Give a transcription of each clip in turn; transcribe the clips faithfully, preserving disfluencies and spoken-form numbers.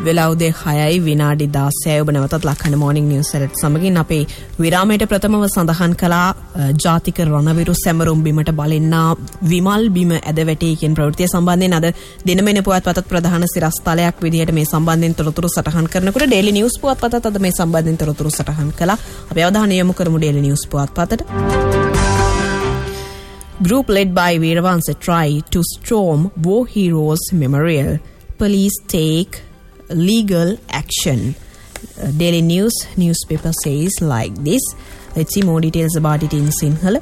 වෙලා උදේ හයයි විනාඩි දාසයයි ඔබ නැවතත් ලක්හඬ මෝර්නිං නිවුස් සැලට් සමගින් අපේ විරාමයට ප්‍රථමව සඳහන් කළා ජාතික රණවිරු සැමරුම් බිමට බලෙන්නා විමල් බිම ඇද වැටේ කියන ප්‍රවෘත්තිය සම්බන්ධයෙන් අද දිනමෙන පුවත්පතත් ප්‍රධාන සිරස්තලයක් විදිහට මේ සම්බන්ධයෙන් තොරතුරු සටහන් කරනකොට ඩේලි නිවුස් පුවත්පතත් අද මේ සම්බන්ධයෙන් තොරතුරු සටහන් කළා. අපි අවධානය යොමු කරමු daily news පුවත්පතට. Group led by Veeravansa try to storm War Heroes Memorial. Police take legal action. Uh, Daily News newspaper says like this. Let's see more details about it in Sinhala.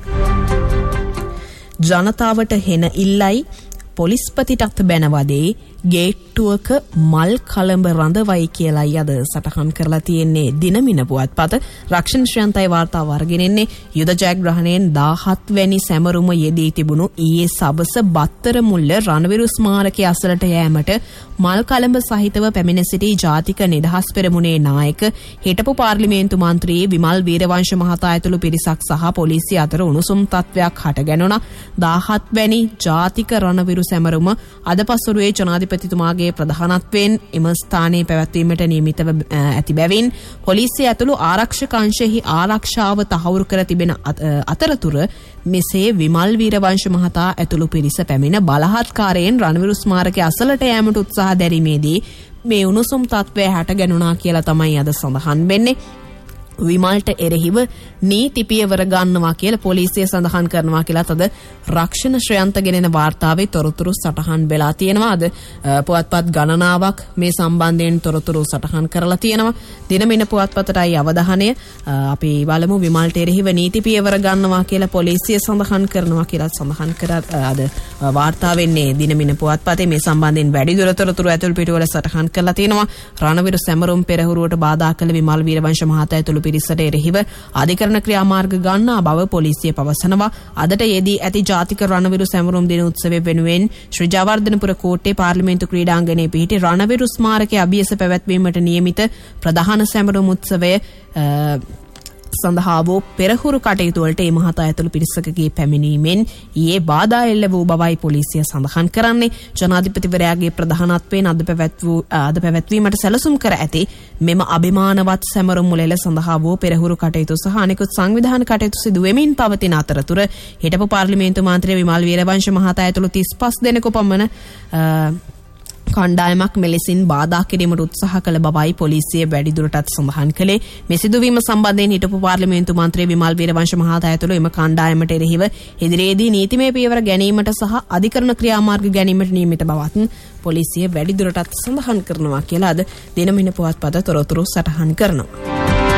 ජනතාවට හෙන ඉල්ලයි පොලිස්පතිටත් බැනවදේ ගේට්ටුවක මල් කළඹ රඳවයි කියලායි අද සටහන් කරලා තියෙන්නේ දිනමින පුවත්පත. රක්ෂණ ශ්‍රයන්තයි වාර්තාව අරගෙන එන්නේ යුද ජයග්‍රහණයෙන් දාහත් වැනි සැමරුම යෙදී තිබුණු ඊයේ සවස බත්තර මුල්ල රණවිරු ස්මාරකයේ අසලට යෑමට මල් කළඹ සහිතව පැමිණ සිටි ජාතික නිදහස් පෙරමුණේ නායක හිටපු පාර්ලිමේන්තු මන්ත්‍රී විමල් වීරවංශ මහතා ඇතුළු පිරිසක් සහ පොලිසිය අතර උණුසුම් තත්වයක් හටගැනුණා. දාහත් වැනි ජාතික රණවිරු සැමරුම අද පසුරුවේ ජනාධිපතිතුමාගේ ප්‍රධානත්වයෙන් එම ස්ථානයේ පැවැත්වීමට නියමිතව ඇති බැවින් පොලිසිය ඇතුළු ආරක්ෂක අංශෙහි ආරක්ෂාව තහවුරු කර තිබෙන අතරතුර මෙසේ විමල් වීරවංශ මහතා ඇතුළු පිරිස පැමිණ බලහත්කාරයෙන් රණවිරු ස්මාරකයේ අසලට යෑමට උත්සාහ දැරීමේදී මේ උණුසුම් තත්ත්වය හැටගැනුණා කියලා තමයි අද සඳහන් වෙන්නේ. විමල්ට එරෙහිව නීති පියවර ගන්නවා කියලා පොලිසිය සඳහන් කරනවා කියලා තද රක්ෂණ ශ්‍රයන්ත ගෙනෙන වාර්තාවේ තොරතුරු සටහන් වෙලා තියෙනවා. අද පුවත්පත් ගණනාවක් මේ සම්බන්ධයෙන් තොරතුරු සටහන් කරලා තියෙනවා. දිනමින පුවත්පතටයි අවධානය. අපි බලමු විමල්ට එරෙහිව නීති පියවර ගන්නවා කියලා පොලිසිය සඳහන් කරනවා කියලා සඳහන් කර අද වාර්තා වෙන්නේ දිනමින පුවත්පතේ මේ සම්බන්ධයෙන් වැඩිදුර තොරතුරු ඇතුළු පිටුවල සටහන් කරලා තියෙනවා. රණවිරු සැමරුම් පෙරහුරුවට බාධා කළ විමල් වීරවංශ මහතා ඇතුළු පිරිසට එරෙහිව අධිකරණ ක්‍රියාමාර්ග ගන්නා බව පොලිසිය පවසනවා. අදට යෙදී ඇති ජාතික රණවිරු සැමරුම් දින උත්සවය වෙනුවෙන් ශ්‍රී ජයවර්ධනපුර කෝට්ටේ පාර්ලිමේන්තු ක්‍රීඩාංගණයේ පිහිටි රණවිරු ස්මාරකයේ අභියස පැවැත්වීමට නියමිත ප්‍රධාන සැමරුම් උත්සවය සඳහා වූ පෙරහුරු කටයුතු වලට මේ මහතා ඇතුළු පිරිසකගේ පැමිණීමෙන් ඊයේ බාධා එල්ල වූ බවයි පොලිසිය සඳහන් කරන්නේ. ජනාධිපතිවරයාගේ ප්‍රධානත්වයෙන් අද පැවැත්වූ අද පැවැත්වීමට සැලසුම් කර ඇති මෙම අභිමානවත් සැමරුම් මුලෙල සඳහා වූ පෙරහුරු කටයුතු සහ අනෙකුත් සංවිධාන කටයුතු සිදු වෙමින් පවතින අතරතුර හිටපු පාර්ලිමේන්තු මන්ත්‍රී විමල් වීරවංශ මහතා ඇතුළු තිස් පහ දෙනෙකු පමණ කණ්ඩායමක් මෙලෙසින් බාධා කිරීමට උත්සාහ කළ බවයි පොලිසිය වැඩිදුරටත් සඳහන් කළේ. මේ සිදුවීම සම්බන්ධයෙන් හිටපු පාර්ලිමේන්තු මන්ත්‍රී විමල් වීරවංශ මහතා ඇතුළු එම කණ්ඩායමට එරෙහිව ඉදිරියේදී නීතිමය පියවර ගැනීමට සහ අධිකරණ ක්‍රියාමාර්ග ගැනීමට නියමිත බවත් පොලිසිය වැඩිදුරටත් සඳහන් කරනවා කියලා අද දිනමින පුවත්පත තොරතුරු සටහන් කරනවා.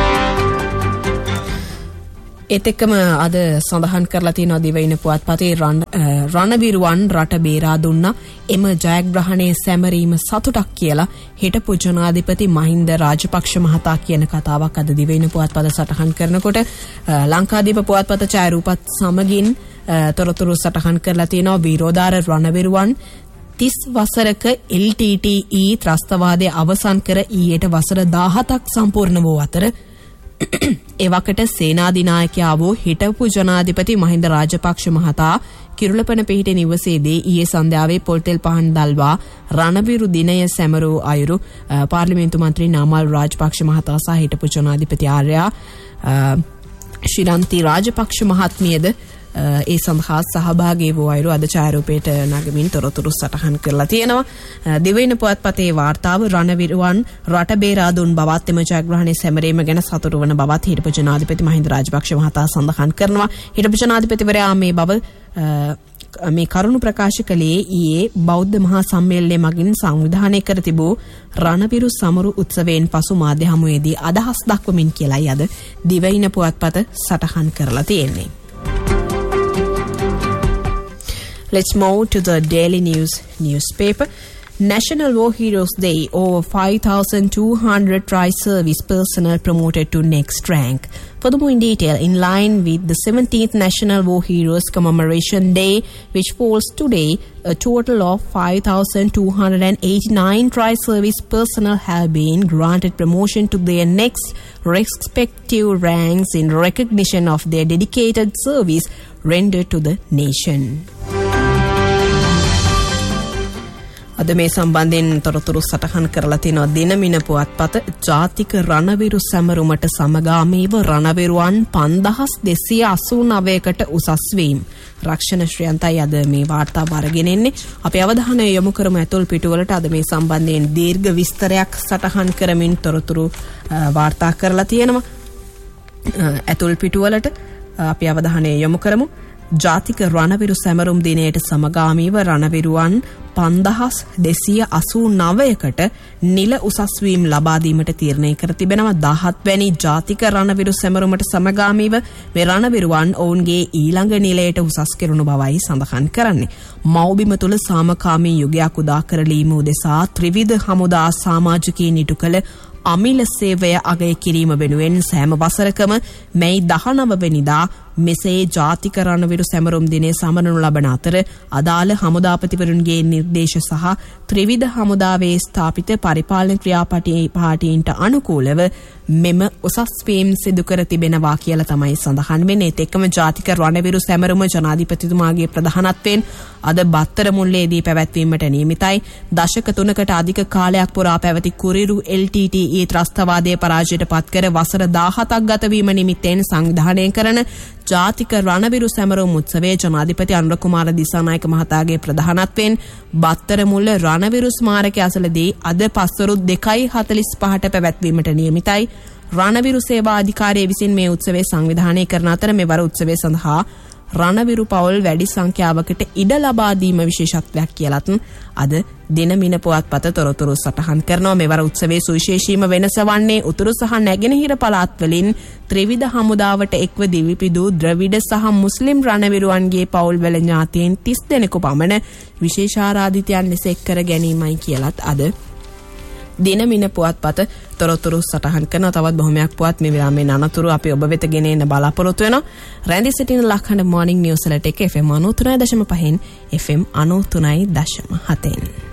ඒත් එක්කම අද සඳහන් කරලා තියෙනවා දිවයින පුවත්පතේ රණවිරුවන් රට බේරා දුන්නා. එම ජයග්‍රහණයේ සැමරීම සතුටක් කියලා හිටපු ජනාධිපති මහින්ද රාජපක්ෂ මහතා කියන කතාවක් අද දිවයින පුවත්පත සටහන් කරනකොට ලංකාදීප පුවත්පත ඡායාරූපත් සමගින් තොරතුරු සටහන් කරලා තියෙනවා. විරෝධාර රණවිරුවන් තිස් වසරක එල් ටී ටී ඊ ත්‍රස්තවාදය අවසන් කර ඊයට වසර දාහතක් සම්පූර්ණ වූ අතර එවකට සේනාධිනායකයා වූ හිටපු ජනාධිපති මහින්ද රාජපක්ෂ මහතා කිරුළපන පිහිටි නිවසේදී ඊයේ සන්ධ්‍යාවේ පොල්තෙල් පහන් දල්වා රණවිරු දිනය සැමරූ අයුරු පාර්ලිමේන්තු මන්ත්‍රී නාමල් රාජපක්ෂ මහතා සහ හිටපු ජනාධිපති ආර්යා ශිරන්ති රාජපක්ෂ මහත්මියද ඒ සඳහා සහභාගී වූ අයුරු අද ඡායාරූපයට නගමින් තොරතුරු සටහන් කරලා තියෙනවා. දිවයින පුවත්පතේ වාර්තාව රණවිරුවන් රට බේරා දුන් බවත් එම ජයග්‍රහණයේ සැමරීම ගැන සතුටු වන බවත් හිටපු ජනාධිපති මහින්ද රාජපක්ෂ මහතා සඳහන් කරනවා. හිටපු ජනාධිපතිවරයා මේ බව මේ කරුණු ප්‍රකාශ කළේ ඊයේ බෞද්ධ මහා සම්මේලනයේ මගින් සංවිධානය කර තිබූ රණවිරු සමරු උත්සවයෙන් පසු මාධ්‍ය හමුවේදී අදහස් දක්වමින් කියලායි අද දිවයින පුවත්පත සටහන් කරලා තියෙන්නේ. Let's move to the Daily News newspaper. National War Heroes Day, over five thousand two hundred tri-service personnel promoted to next rank. Furthermore, in detail, in line with the seventeenth National War Heroes Commemoration Day, which falls today, a total of five thousand two hundred eighty-nine tri-service personnel have been granted promotion to their next respective ranks in recognition of their dedicated service rendered to the nation. අද මේ සම්බන්ධයෙන් තොරතුරු සටහන් කරලා තියෙනවා දිනමින පුවත්පත. ජාතික රණවිරු සැමරුමට සමගාමීව රණවිරුවන් පන්දාස් දෙසිය අසූ නවයකට උසස් වීම. රක්ෂණ ශ්‍රියන්තයි අද මේ වාර්තාව අරගෙන එන්නේ. අපි අවධානය යොමු කරමු ඇතුල් පිටුවලට. අද මේ සම්බන්ධයෙන් දීර්ඝ විස්තරයක් සටහන් කරමින් තොරතුරු වාර්තා කරලා තියෙනවා. ඇතුල් පිටුවලට අපි අවධානය යොමු කරමු. ජාතික රණවිරු සැමරුම් දිනයට සමගාමීව රණවිරුවන් පන්දාස් දෙසිය අසූ නවයකට නිල උසස් වීම ලබා දීමට තීරණය කර තිබෙනවා. දහත් වැනි ජාතික රණවිරු සැමරුමට සමගාමීව මේ රණවිරුවන් ඔවුන්ගේ ඊළඟ නිලයට උසස් කෙරුණු බවයි සඳහන් කරන්නේ. මව්බිම තුල සාමකාමී යුගයක් උදා කරලීම උදෙසා ත්‍රිවිධ හමුදා සමාජිකයින් ඉටු කළ අමිල සේවය අගය කිරීම වෙනුවෙන් සෑම වසරකම මැයි දහනව වෙනිදා මෙසේ ජාතික රණවිරු සැමරුම් දිනය සමරනු ලබන අතර අදාළ හමුදාපතිවරුන්ගේ නිර්දේශ සහ ත්‍රිවිධ හමුදාවේ ස්ථාපිත පරිපාලන ක්‍රියාපටිපාටීන්ට අනුකූලව මෙම උසස් වීම් සිදු කර තිබෙනවා කියලා තමයි සඳහන් වෙන්නේ. ඒත් එක්කම ජාතික රණවිරු සැමරුම ජනාධිපතිතුමාගේ ප්‍රධානත්වයෙන් අද බත්තර මුල්ලේදී පැවැත්වීමට නියමිතයි. දශක තුනකට අධික කාලයක් පුරා පැවති කුරිරු එල් ටී ටී ඊ ත්‍රස්තවාදයේ පරාජයට පත් කර වසර දහහතක් ගත වීම නිමිත්තෙන් සංවිධානය කරන ජාතික රණවිරු සැමරුම් උත්සවයේ ජනාධිපති අනුර කුමාර දිසානායක මහතාගේ ප්‍රධානත්වයෙන් බත්තර මුල්ල රණවිරු ස්මාරකය අසලදී අද පස්වරු දෙකයි හතලිස් පහට පැවැත්වීමට නියමිතයි. රණවිරු සේවා අධිකාරිය විසින් මේ උත්සවය සංවිධානය කරන අතර මෙවර උත්සවය සඳහා රණවිරු පවුල් වැඩි සංඛ්‍යාවකට ඉඩ ලබා දීම විශේෂත්වයක් කියලත් අද දිනමින පුවත්පත තොරතුරු සටහන් කරනවා. මෙවර උත්සවයේ සුවිශේෂීම වෙනස වන්නේ උතුරු සහ නැගෙනහිර පළාත්වලින් ත්‍රිවිධ හමුදාවට එක්ව දිවිපිදූ ද්‍රවිඩ සහ මුස්ලිම් රණවිරුවන්ගේ පවුල්වල ඥාතීන් තිස් දෙනෙකු පමණ විශේෂාරාධිතයන් ලෙස එක් කර ගැනීමයි කියලත් අද දිනමින පුවත්පත තොරතුරු සටහන් කරන. තවත් බොහොමයක් පුවත් මේ විරාමයෙන් අනතුරු අපි ඔබ වෙත ගෙන එන්න බලාපොරොත්තු වෙනවා. රැඳී සිටින ලක්හඬ මොර්නිං නිවුස් වලට එක එෆ් එම් අනූ තුනයි දශම පහෙන් එෆ් එම් අනූ තුනයි දශම හතෙන්